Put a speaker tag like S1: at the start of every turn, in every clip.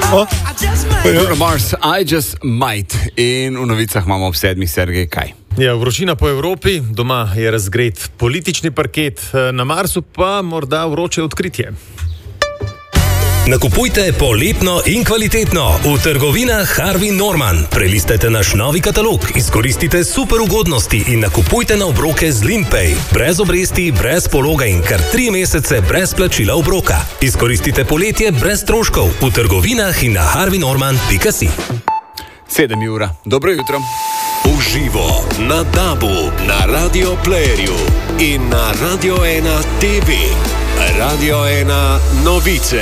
S1: Bruno Mars, I just might. In v novicah imamo ob 7. Sergej kaj?
S2: Ja, vročina po Evropi, doma je razgret politični parket, na Marsu pa morda vroče odkritje.
S3: Nakupujte poletno in kvalitetno v trgovinah Harvey Norman. Prelistajte naš novi katalog, izkoristite super ugodnosti in nakupujte na obroke z Limpay. Brez obresti, brez pologa in kar 3 mesece brez plačila obroka. Izkoristite poletje brez stroškov v trgovinah in na harveynorman.si.
S1: 7 ura. Dobro jutro.
S4: Uživo na DAB-u, na Radio Playerju in na Radio 1 TV. Radio 1 novice.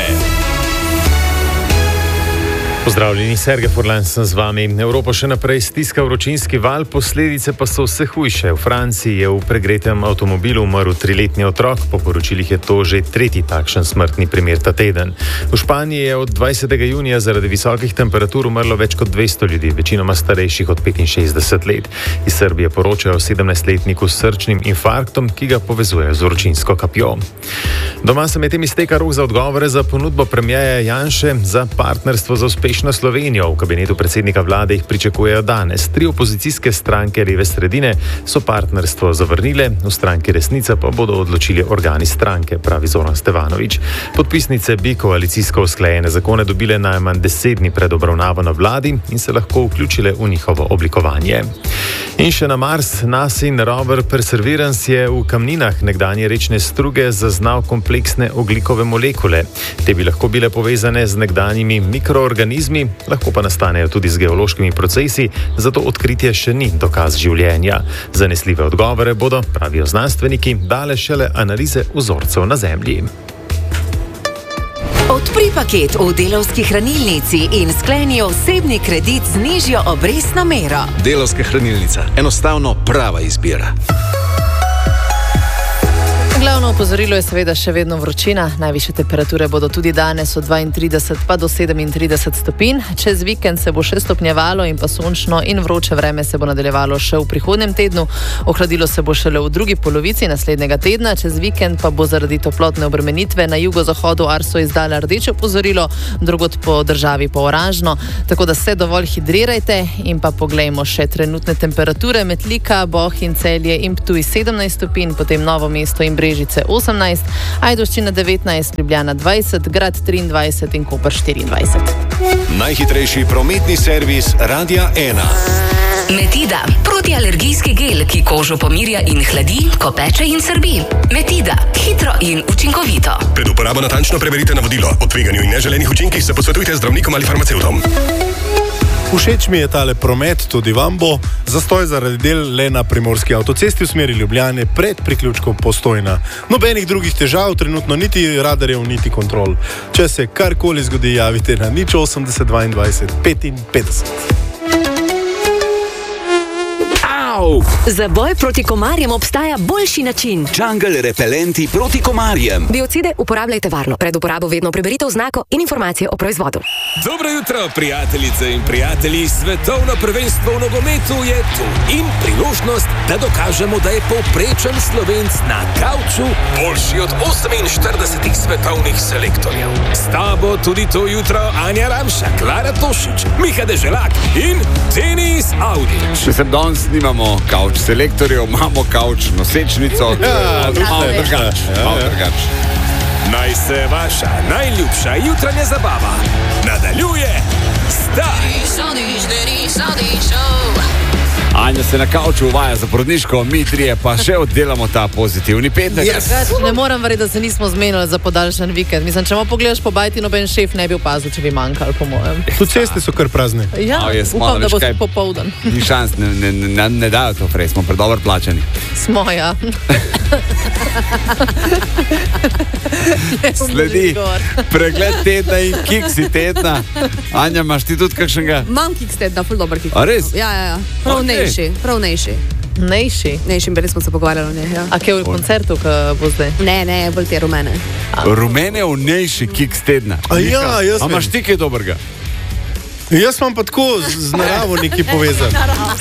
S2: Pozdravljeni, Sergej Furlan sem z vami. Evropa še naprej stiska vročinski val, posledice pa so vse hujše. V Franciji je v pregretem avtomobilu umrl 3-letni otrok, po poročilih je to že 3. takšen smrtni primer ta teden. V Španiji je od 20. junija zaradi visokih temperatur umrlo več kot 200 ljudi, večinoma starejših od 65 let. Iz Srbije poročajo o 17-letniku s srčnim infarktom, ki ga povezuje z vročinsko kapjo. Doma se medtem izteka rok za odgovore za ponudbo premierja Janše za partnerstvo za uspešnost na Slovenijo. V kabinetu predsednika vlade jih pričakujejo danes. 3 opozicijske stranke leve sredine so partnerstvo zavrnile, v stranki Resnica pa bodo odločili organi stranke, pravi Zoran Stevanović. Podpisnice bi koalicijsko usklajene zakone dobile najmanj 10 dni pred obravnavo na vladi in se lahko vključile v njihovo oblikovanje. In še na Mars, Nasin rover Perseverance je v kamninah nekdanje rečne struge zaznal kompleksne ogljikove molekule. Te bi lahko bile povezane z nekdanjimi mikroorganizmi, lahko pa nastanejo tudi z geološkimi procesi, zato odkritje še ni dokaz življenja. Zanesljive odgovore bodo, pravijo znanstveniki, dale šele analize vzorcev na Zemlji.
S5: Odpri paket v Delavski hranilnici in skleni osebni kredit z nižjo obrestno mero.
S6: Delavska hranilnica. Enostavno prava izbira.
S7: Glavno opozorilo je seveda še vedno vročina. Najvišje temperature bodo tudi danes od 32 pa do 37 stopinj. Čez vikend se bo še stopnjevalo in pa sončno in vroče vreme se bo nadaljevalo še v prihodnjem tednu. Ohladilo se bo šele v drugi polovici naslednjega tedna. Čez vikend pa bo zaradi toplotne obremenitve na jugozahodu Arso izdala rdeče opozorilo, drugod po državi pa oranžno. Tako da se dovolj hidrirajte in pa poglejmo še trenutne temperature. Metlika, Boh in Celje in Ptuj 17 stopinj, potem Novo mesto in Brežice 18, Ajdovščina 19, Ljubljana 20, Grad 23 in Koper 24.
S4: Najhitrejši prometni servis Radia 1.
S5: Metida, protialergijski gel, ki kožo pomirja in hladi, ko peče in srbi. Metida, hitro in učinkovito.
S3: Pred uporabo natančno preberite navodilo. O tveganju in neželenih učinkih se posvetujte z zdravnikom ali farmacevtom.
S8: Všeč mi je tale promet, tudi vam bo. Zastoj zaradi del le na primorski avtocesti v smeri Ljubljane pred priključkom Postojna. Nobenih drugih težav, trenutno niti radarjev, niti kontrol. Če se karkoli zgodi, javite na 080 22 55.
S9: Za boj proti komarjem obstaja boljši način.
S4: Jungle repelenti proti komarjem.
S9: Biocide uporabljajte varno. Pred uporabo vedno preberite oznako in informacije o proizvodu.
S10: Dobro jutro, prijateljice in prijatelji. Svetovno prvenstvo v nogometu je tu. In priložnost, da dokažemo, da je povprečen Slovenc na kavču boljši od 48 svetovnih selektorjev. S tabo tudi to jutro Anja Ramša, Klara Tošič, Miha Deželak in Denis Audić.
S1: Če se danes nimamo kavč selektorjev, imamo kavč nosečnico, malo drugač.
S10: Naj se vaša najljubša jutranja zabava nadaljuje zdaj.
S1: Anja se na kavču uvaja za porodniško, mi trije pa še oddelamo ta pozitivni petek.
S7: Ne moram verjeti, da se nismo zmenili za podaljšan vikend. Mislim, če malo pogledaš po bajti, noben šef ne bi opazil, če bi manjkal, po mojem.
S8: Tu ceste so kar prazne.
S7: Ja, upam, da bo popoldan.
S1: Ni šans, ne dajo to frej, smo predober plačani.
S7: Smo, ja.
S1: Sledi pregled tedna in kiksi tedna. Anja, imaš ti tudi kakšnega?
S11: Imam kiks tedna, ful dober kiks.
S1: A res?
S11: Ja. Prav nejši. Nejši, bili smo se pogovarjali o njej, ja.
S7: A kje v koncertu, ko bo zdaj?
S11: Ne, bolj te rumene.
S1: Rumene v nejši kiks tedna.
S8: A ja, jaz
S1: imaš ti kaj dobrega?
S8: Jaz imam pa tako z naravo nekaj povezan.